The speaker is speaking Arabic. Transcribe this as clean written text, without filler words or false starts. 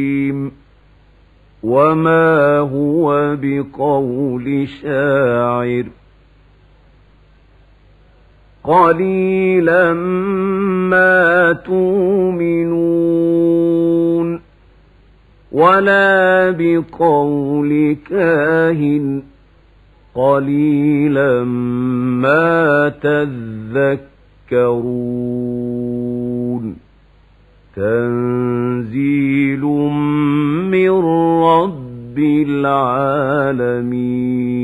وما هو بقول شاعر قليلا ما تؤمنون ولا بقول كاهن قليلا ما تذكرون تنزيل من رب العالمين